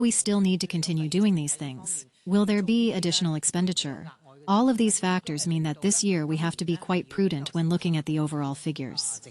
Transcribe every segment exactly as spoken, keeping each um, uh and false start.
We still need to continue doing these things. Will there be additional expenditure? All of these factors mean that this year we have to be quite prudent when looking at the overall figures.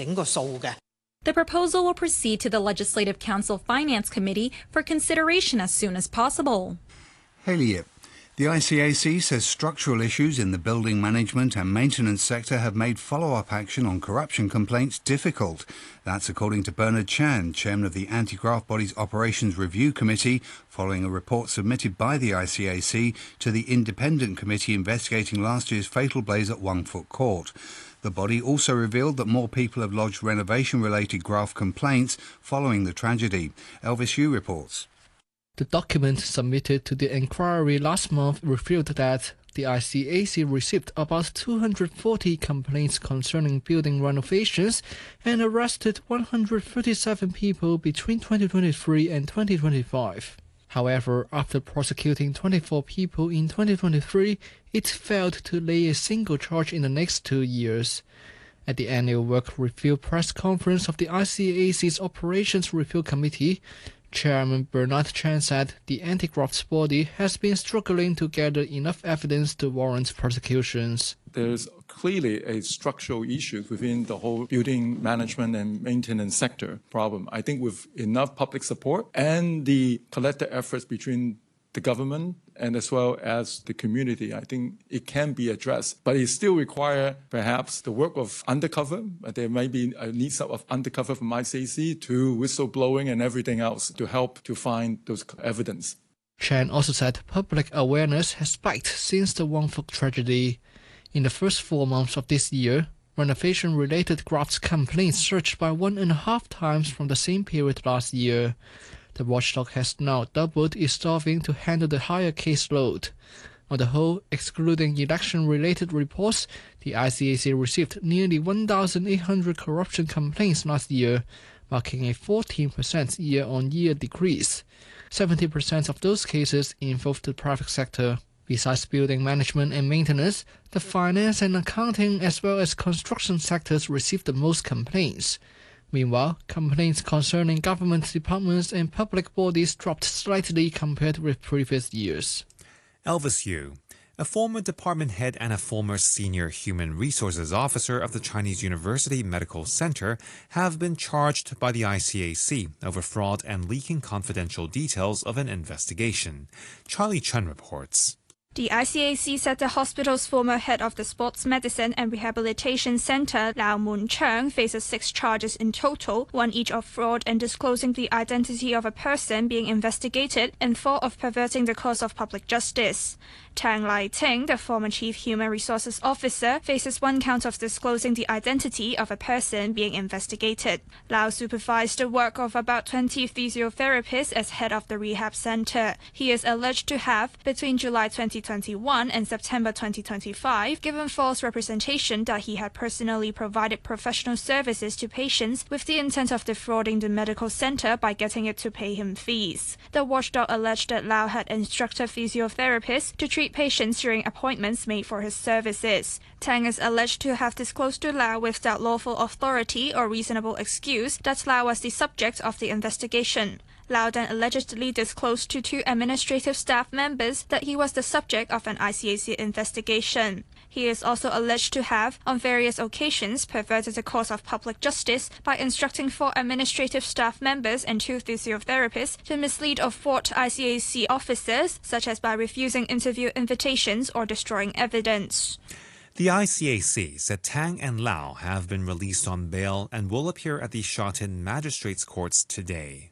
The proposal will proceed to the Legislative Council Finance Committee for consideration as soon as possible. Haley Yip. The I C A C says structural issues in the building management and maintenance sector have made follow-up action on corruption complaints difficult. That's according to Bernard Chan, chairman of the Anti-Graft Body's Operations Review Committee, following a report submitted by the I C A C to the independent committee investigating last year's fatal blaze at Wang Fuk Court. The body also revealed that more people have lodged renovation-related graft complaints following the tragedy. Elvis Yu reports. The document submitted to the inquiry last month revealed that the I C A C received about two hundred forty complaints concerning building renovations and arrested one hundred thirty-seven people between twenty twenty-three and twenty twenty-five. However, after prosecuting twenty-four people in twenty twenty-three, it failed to lay a single charge in the next two years. At the annual work review press conference of the I C A C's Operations Review Committee, Chairman Bernard Chan said the anti-graft body has been struggling to gather enough evidence to warrant prosecutions. There's clearly a structural issue within the whole building management and maintenance sector problem. I think with enough public support and the collective efforts between the government and as well as the community, I think it can be addressed. But it still requires perhaps the work of undercover. There may be a need of undercover from I C A C to whistleblowing and everything else to help to find those evidence. Chan also said public awareness has spiked since the Wang Fuk tragedy. In the first four months of this year, renovation-related graft complaints surged by one and a half times from the same period last year. The watchdog has now doubled its staffing to handle the higher caseload. On the whole, excluding election-related reports, the I C A C received nearly one thousand eight hundred corruption complaints last year, marking a fourteen percent year-on-year decrease. seventy percent of those cases involved the private sector. Besides building management and maintenance, the finance and accounting as well as construction sectors received the most complaints. Meanwhile, complaints concerning government departments and public bodies dropped slightly compared with previous years. Elvis Yu, a former department head and a former senior human resources officer of the Chinese University Medical Center, have been charged by the I C A C over fraud and leaking confidential details of an investigation. Charlie Chen reports. The I C A C said the hospital's former head of the Sports Medicine and Rehabilitation Center, Lau Mun-cheng, faces six charges in total, one each of fraud and disclosing the identity of a person being investigated, and four of perverting the cause of public justice. Tang Lai-ting, the former Chief Human Resources Officer, faces one count of disclosing the identity of a person being investigated. Lau supervised the work of about twenty physiotherapists as head of the rehab center. He is alleged to have, between July twenty twenty-one and September twenty twenty-five, given false representation that he had personally provided professional services to patients with the intent of defrauding the medical center by getting it to pay him fees. The watchdog alleged that Lau had instructed physiotherapists to treat patients during appointments made for his services. Tang is alleged to have disclosed to Lau without lawful authority or reasonable excuse that Lau was the subject of the investigation. Lau then allegedly disclosed to two administrative staff members that he was the subject of an I C A C investigation. He is also alleged to have, on various occasions, perverted the cause of public justice by instructing four administrative staff members and two physiotherapists to mislead or thwart I C A C officers, such as by refusing interview invitations or destroying evidence. The I C A C said Tang and Lau have been released on bail and will appear at the Sha Tin Magistrates Courts today.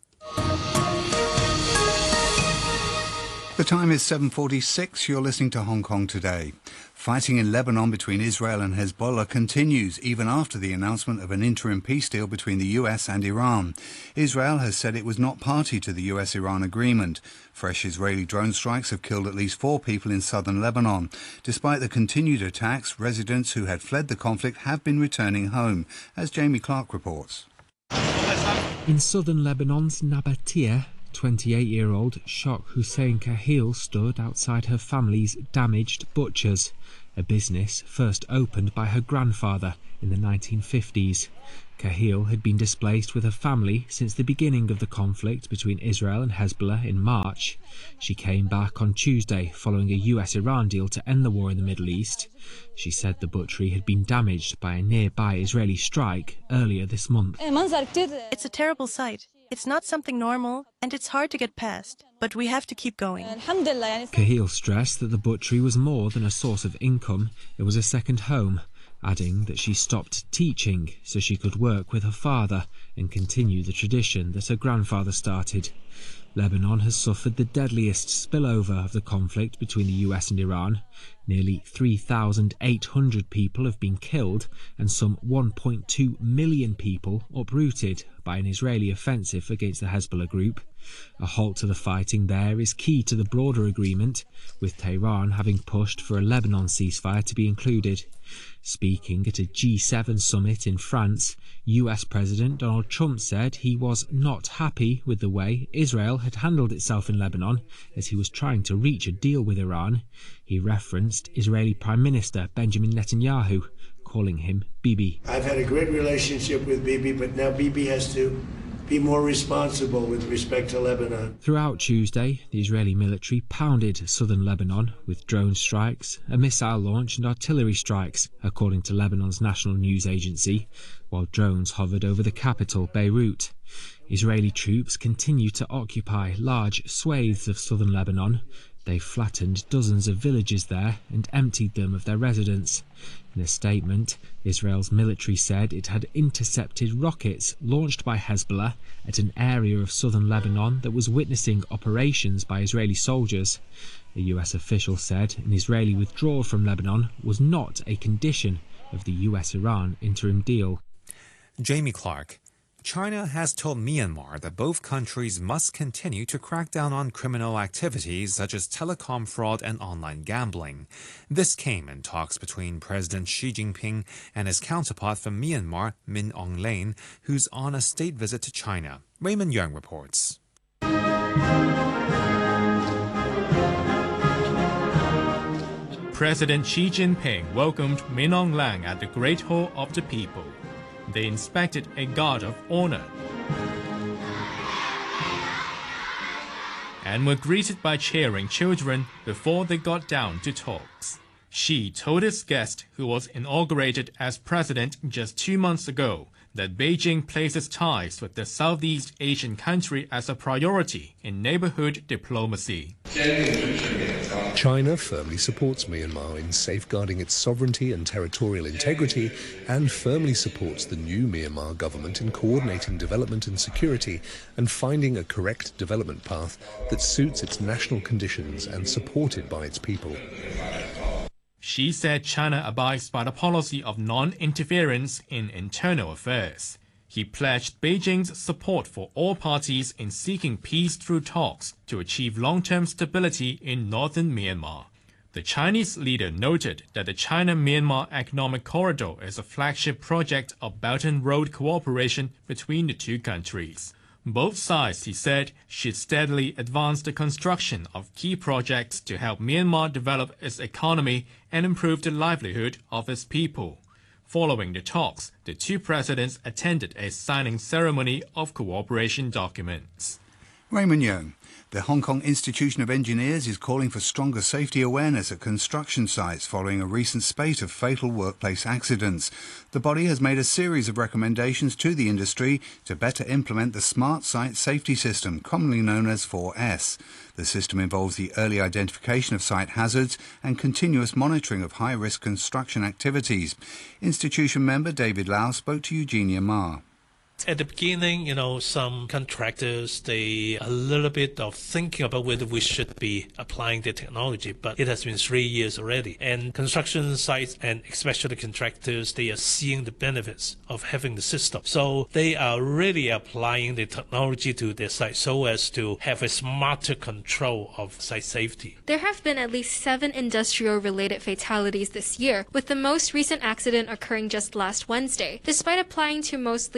The time is seven forty-six. You're listening to Hong Kong Today. Fighting in Lebanon between Israel and Hezbollah continues even after the announcement of an interim peace deal between the U S and Iran. Israel has said it was not party to the U S Iran agreement. Fresh Israeli drone strikes have killed at least four people in southern Lebanon. Despite the continued attacks, residents who had fled the conflict have been returning home, as Jamie Clark reports. In southern Lebanon's Nabatea, twenty-eight-year-old Shok Hussein Kahil stood outside her family's Damaged Butchers, a business first opened by her grandfather in the nineteen fifties. Kahil had been displaced with her family since the beginning of the conflict between Israel and Hezbollah in March. She came back on Tuesday following a U S Iran deal to end the war in the Middle East. She said the butchery had been damaged by a nearby Israeli strike earlier this month. It's a terrible sight. It's not something normal, and it's hard to get past, but we have to keep going. Kahil stressed that the butchery was more than a source of income, it was a second home, adding that she stopped teaching so she could work with her father and continue the tradition that her grandfather started. Lebanon has suffered the deadliest spillover of the conflict between the U S and Iran. Nearly three thousand eight hundred people have been killed and some one point two million people uprooted by an Israeli offensive against the Hezbollah group. A halt to the fighting there is key to the broader agreement, with Tehran having pushed for a Lebanon ceasefire to be included. Speaking at a G seven summit in France, U S President Donald Trump said he was not happy with the way Israel had handled itself in Lebanon as he was trying to reach a deal with Iran. He referenced Israeli Prime Minister Benjamin Netanyahu, calling him Bibi. I've had a great relationship with Bibi, but now Bibi has to be more responsible with respect to Lebanon. Throughout Tuesday, the Israeli military pounded southern Lebanon with drone strikes, a missile launch and artillery strikes, according to Lebanon's national news agency, while drones hovered over the capital, Beirut. Israeli troops continue to occupy large swathes of southern Lebanon. They flattened dozens of villages there and emptied them of their residents. In a statement, Israel's military said it had intercepted rockets launched by Hezbollah at an area of southern Lebanon that was witnessing operations by Israeli soldiers. A U S official said an Israeli withdrawal from Lebanon was not a condition of the U S-Iran interim deal. Jamie Clark. China has told Myanmar that both countries must continue to crack down on criminal activities such as telecom fraud and online gambling. This came in talks between President Xi Jinping and his counterpart from Myanmar, Min Aung Hlaing, who's on a state visit to China. Raymond Young reports. President Xi Jinping welcomed Min Aung Hlaing at the Great Hall of the People. They inspected a guard of honor and were greeted by cheering children before they got down to talks. Xi told his guest, who was inaugurated as president just two months ago, that Beijing places ties with the Southeast Asian country as a priority in neighborhood diplomacy. China firmly supports Myanmar in safeguarding its sovereignty and territorial integrity and firmly supports the new Myanmar government in coordinating development and security and finding a correct development path that suits its national conditions and supported by its people. Xi said China abides by the policy of non-interference in internal affairs. He pledged Beijing's support for all parties in seeking peace through talks to achieve long-term stability in northern Myanmar. The Chinese leader noted that the China-Myanmar Economic Corridor is a flagship project of Belt and Road cooperation between the two countries. Both sides, he said, should steadily advance the construction of key projects to help Myanmar develop its economy and improve the livelihood of its people. Following the talks, the two presidents attended a signing ceremony of cooperation documents. Raymond Young. The Hong Kong Institution of Engineers is calling for stronger safety awareness at construction sites following a recent spate of fatal workplace accidents. The body has made a series of recommendations to the industry to better implement the Smart Site Safety System, commonly known as four S. The system involves the early identification of site hazards and continuous monitoring of high-risk construction activities. Institution member David Lau spoke to Eugenia Ma. At the beginning, you know, some contractors, they a little bit of thinking about whether we should be applying the technology, but it has been three years already. And construction sites and especially contractors, they are seeing the benefits of having the system. So they are really applying the technology to their site so as to have a smarter control of site safety. There have been at least seven industrial-related fatalities this year, with the most recent accident occurring just last Wednesday. Despite applying to mostly large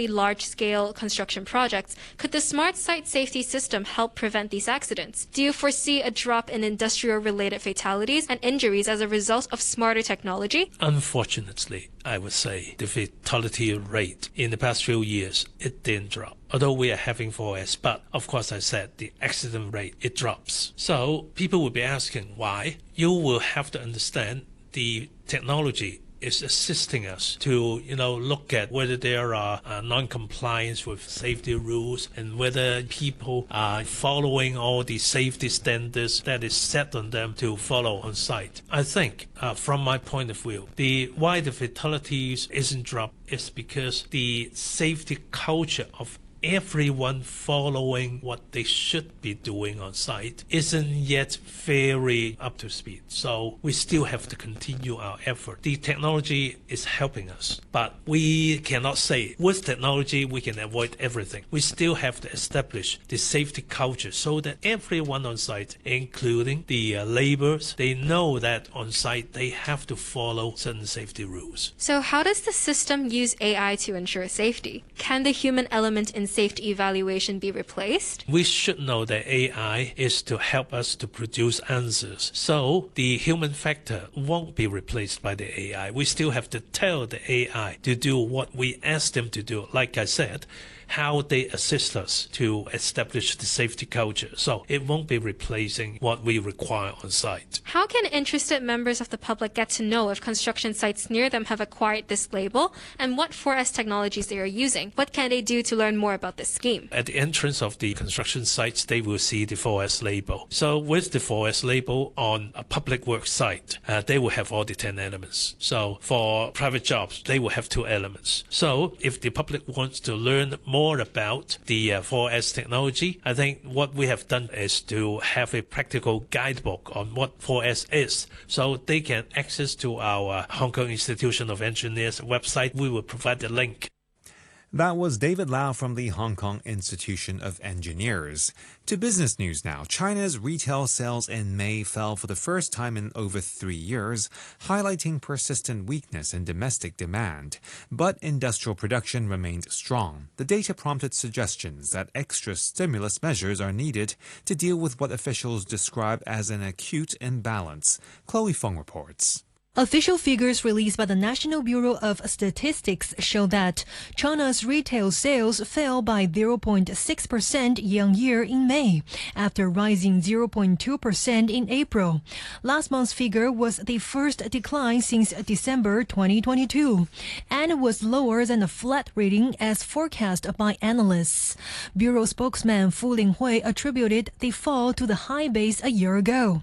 large-scale construction projects, could the smart site safety system help prevent these accidents? Do you foresee a drop in industrial-related fatalities and injuries as a result of smarter technology? Unfortunately, I would say the fatality rate in the past few years, it didn't drop. Although we are having four S, but of course I said the accident rate, it drops. So people will be asking why. You will have to understand the technology is assisting us to, you know, look at whether there are uh, non-compliance with safety rules and whether people are following all the safety standards that is set on them to follow on site. I think, uh, from my point of view, the why the fatalities isn't dropped is because the safety culture of everyone following what they should be doing on site isn't yet very up to speed. So we still have to continue our effort. The technology is helping us, but we cannot say with technology we can avoid everything. We still have to establish the safety culture so that everyone on site, including the uh, laborers, they know that on site they have to follow certain safety rules. So how does the system use A I to ensure safety? Can the human element in safety evaluation be replaced? We should know that A I is to help us to produce answers. So the human factor won't be replaced by the A I. We still have to tell the A I to do what we ask them to do. Like I said, how they assist us to establish the safety culture. So it won't be replacing what we require on site. How can interested members of the public get to know if construction sites near them have acquired this label and what four S technologies they are using? What can they do to learn more about this scheme? At the entrance of the construction sites, they will see the four S label. So with the four S label on a public work site, uh, they will have all the ten elements. So for private jobs, they will have two elements. So if the public wants to learn more more about the uh, four S technology, I think what we have done is to have a practical guidebook on what four S is, so they can access to our uh, Hong Kong Institution of Engineers website. We will provide the link. That was David Lau from the Hong Kong Institution of Engineers. To business news now. China's retail sales in May fell for the first time in over three years, highlighting persistent weakness in domestic demand. But industrial production remained strong. The data prompted suggestions that extra stimulus measures are needed to deal with what officials describe as an acute imbalance. Chloe Fong reports. Official figures released by the National Bureau of Statistics show that China's retail sales fell by zero point six percent year-on-year in May, after rising zero point two percent in April. Last month's figure was the first decline since December twenty twenty-two, and was lower than a flat reading as forecast by analysts. Bureau spokesman Fu Linghui attributed the fall to the high base a year ago.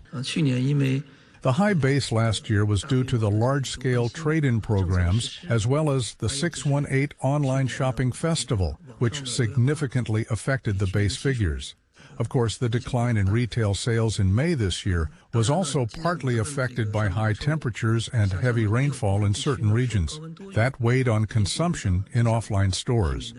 The high base last year was due to the large-scale trade-in programs, as well as the six one eight online shopping festival, which significantly affected the base figures. Of course, the decline in retail sales in May this year was also partly affected by high temperatures and heavy rainfall in certain regions. That weighed on consumption in offline stores.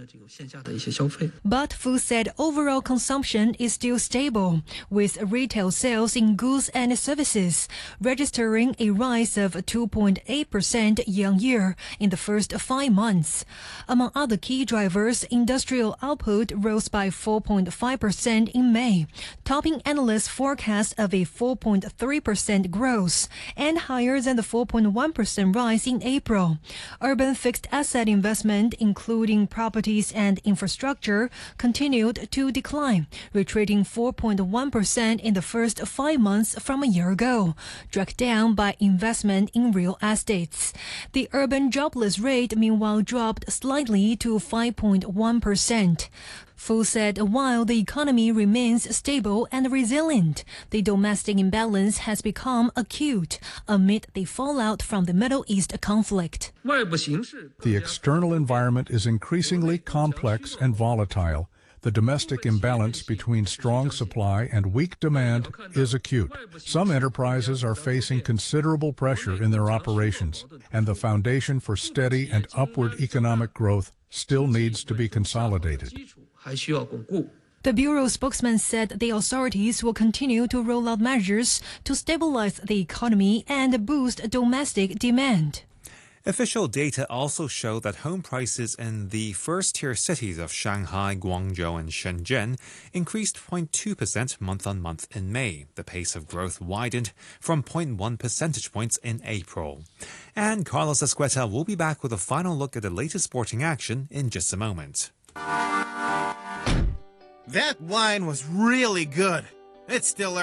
But Fu said overall consumption is still stable, with retail sales in goods and services registering a rise of two point eight percent year-on-year in the first five months. Among other key drivers, industrial output rose by four point five percent in May, topping analysts' forecast of a four point three percent growth and higher than the four point one percent rise in April. Urban fixed asset investment, including properties and infrastructure, continued to decline, retreating four point one percent in the first five months from a year ago, dragged down by investment in real estates. The urban jobless rate, meanwhile, dropped slightly to five point one percent. Fu said while the economy remains stable and resilient, the domestic imbalance has become acute amid the fallout from the Middle East conflict. The external environment is increasingly complex and volatile. The domestic imbalance between strong supply and weak demand is acute. Some enterprises are facing considerable pressure in their operations, and the foundation for steady and upward economic growth still needs to be consolidated. The Bureau spokesman said the authorities will continue to roll out measures to stabilize the economy and boost domestic demand. Official data also show that home prices in the first-tier cities of Shanghai, Guangzhou and Shenzhen increased zero point two percent month-on-month in May. The pace of growth widened from zero point one percentage points in April. And Carlos Escueta will be back with a final look at the latest sporting action in just a moment. That wine was really good. It's still